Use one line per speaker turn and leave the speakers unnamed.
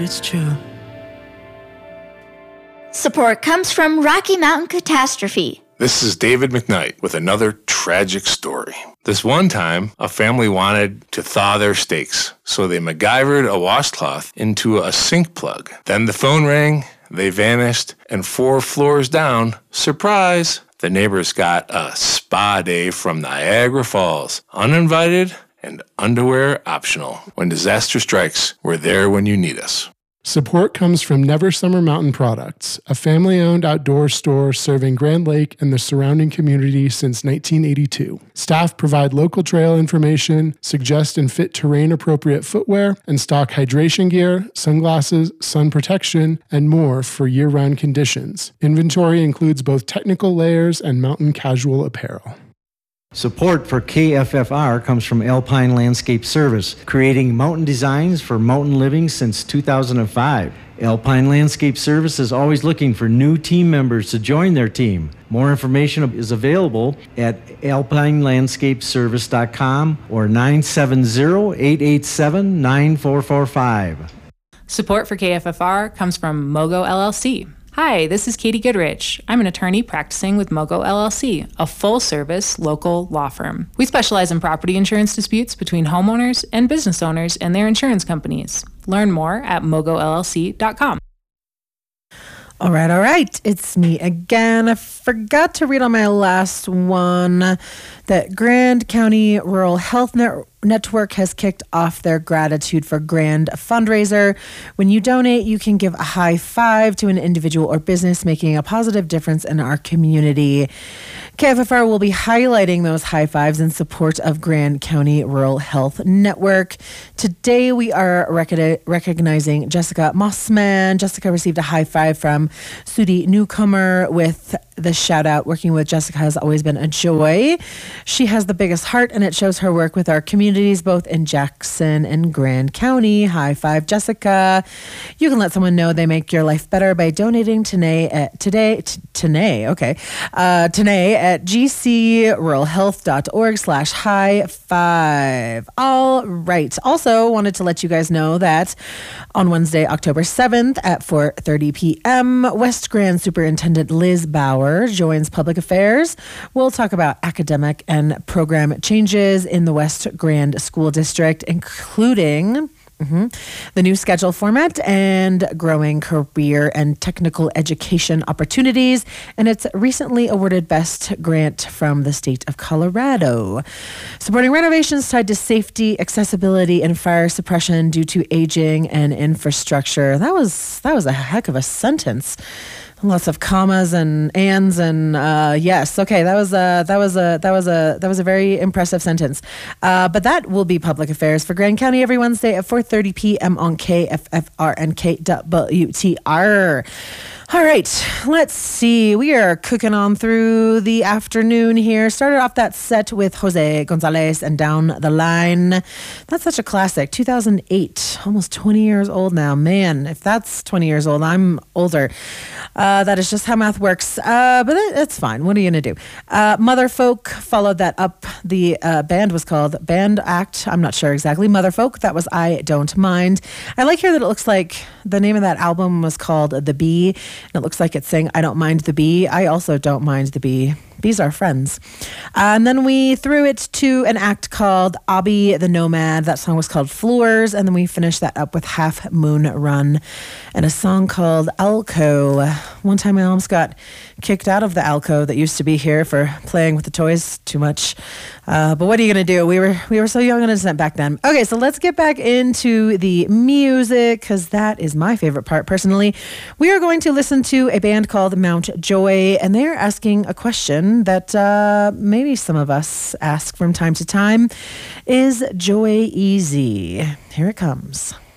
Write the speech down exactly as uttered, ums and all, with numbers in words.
it's true.
Support comes from Rocky Mountain Catastrophe.
This is David McKnight with another tragic story. This one time, a family wanted to thaw their steaks, so they MacGyvered a washcloth into a sink plug. Then the phone rang, they vanished, and four floors down, surprise, the neighbors got a spa day from Niagara Falls, uninvited and underwear optional. When disaster strikes, we're there when you need us.
Support comes from Never Summer Mountain Products, a family-owned outdoor store serving Grand Lake and the surrounding community since nineteen eighty-two. Staff provide local trail information, suggest and fit terrain-appropriate footwear, and stock hydration gear, sunglasses, sun protection, and more for year-round conditions. Inventory includes both technical layers and mountain casual apparel.
Support for K F F R comes from Alpine Landscape Service, creating mountain designs for mountain living since two thousand five. Alpine Landscape Service is always looking for new team members to join their team. More information is available at alpine landscape service dot com or nine seven zero, eight eight seven, nine four four five.
Support for K F F R comes from Mogo L L C. Hi, this is Katie Goodrich. I'm an attorney practicing with Mogo L L C, a full-service local law firm. We specialize in property insurance disputes between homeowners and business owners and their insurance companies. Learn more at mogo l l c dot com.
All right, all right. It's me again. I forgot to read on my last one that Grand County Rural Health Net- Network has kicked off their Gratitude for Grand fundraiser. When you donate, you can give a high five to an individual or business making a positive difference in our community. K F F R will be highlighting those high fives in support of Grand County Rural Health Network. Today, we are rec- recognizing Jessica Mossman. Jessica received a high five from Sudi Newcomer with the shout out. Working with Jessica has always been a joy. She has the biggest heart, and it shows her work with our communities, both in Jackson and Grand County. High five, Jessica. You can let someone know they make your life better by donating today at today, t- today, okay, uh, today at gcruralhealth.org slash high five. All right. Also wanted to let you guys know that on Wednesday, October seventh at four thirty p.m., West Grand Superintendent Liz Bauer joins Public Affairs. We'll talk about academic and program changes in the West Grand School District, including Mm-hmm. the new schedule format and growing career and technical education opportunities, and its recently awarded best grant from the state of Colorado. Supporting renovations tied to safety, accessibility, and fire suppression due to aging and infrastructure. That was that was a heck of a sentence. Lots of commas and ands and uh, yes. Okay, that was a that was a that was a that was a very impressive sentence. Uh, but that will be Public Affairs for Grand County every Wednesday at four thirty p.m. on K F F R and K W T R. All right, let's see. We are cooking on through the afternoon here. Started off that set with Jose Gonzalez and Down the Line. That's such a classic. two thousand eight, almost twenty years old now. Man, if that's twenty years old, I'm older. Uh, that is just how math works. Uh, but that, that's fine. What are you going to do? Uh, Motherfolk followed that up. The uh, band was called Band Act. I'm not sure exactly. Motherfolk. That was I Don't Mind. I like here that it looks like the name of that album was called The Bee. And it looks like it's saying, I don't mind the bee. I also don't mind the bee. Bees are friends. Uh, and then we threw it to an act called Abby the Nomad. That song was called Floors. And then we finished that up with Half Moon Run and a song called Alco. One time I almost got kicked out of the Alco that used to be here for playing with the toys too much. Uh, but what are you going to do? We were we were so young and innocent back then. Okay, so let's get back into the music, because that is my favorite part personally. We are going to listen to a band called Mount Joy, and they're asking a question that uh, maybe some of us ask from time to time. Is joy easy? Here it comes.